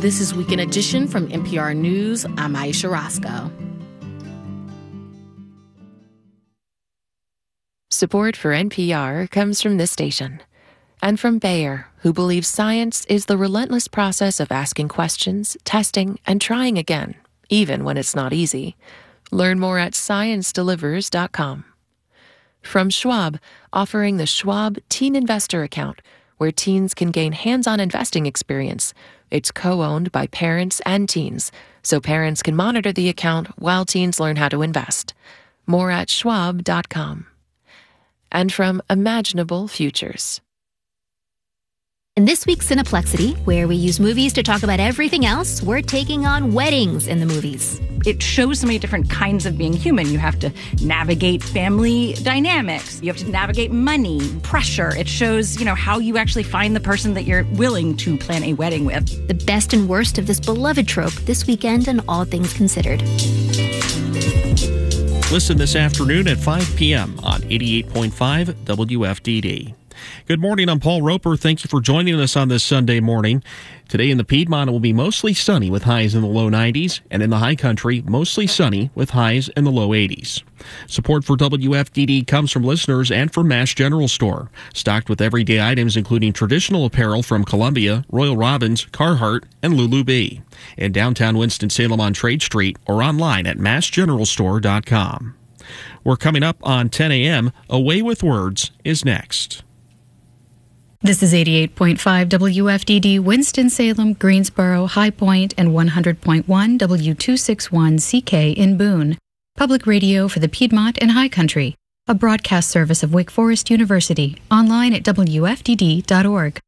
This is Weekend Edition from NPR News. I'm Aisha Roscoe. Support for NPR comes from this station and from Bayer, who believes science is the relentless process of asking questions, testing, and trying again, even when it's not easy. Learn more at ScienceDelivers.com. From Schwab, offering the Schwab Teen Investor Account, where teens can gain hands-on investing experience. It's co-owned by parents and teens, so parents can monitor the account while teens learn how to invest. More at schwab.com. And from Imaginable Futures. In this week's Cineplexity, where we use movies to talk about everything else, we're taking on weddings in the movies. It shows so many different kinds of being human. You have to navigate family dynamics. You have to navigate money, pressure. It shows, how you actually find the person that you're willing to plan a wedding with. The best and worst of this beloved trope this weekend on All Things Considered. Listen this afternoon at 5 p.m. on 88.5 WFDD. Good morning, I'm Paul Roper. Thank you for joining us on this Sunday morning. Today in the Piedmont, it will be mostly sunny with highs in the low 90s, and in the high country, mostly sunny with highs in the low 80s. Support for WFDD comes from listeners and from Mass General Store, stocked with everyday items including traditional apparel from Columbia, Royal Robbins, Carhartt, and Lulu Bee. In downtown Winston-Salem on Trade Street or online at massgeneralstore.com. We're coming up on 10 a.m. Away with Words is next. This is 88.5 WFDD, Winston-Salem, Greensboro, High Point, and 100.1 W261CK in Boone. Public radio for the Piedmont and High Country. A broadcast service of Wake Forest University. Online at WFDD.org.